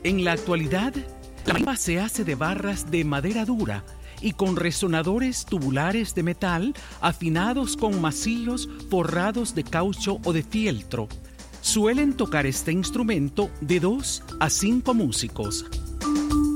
En la actualidad, la marimba se hace de barras de madera dura y con resonadores tubulares de metal afinados con macillos forrados de caucho o de fieltro. Suelen tocar este instrumento de 2 a 5 músicos.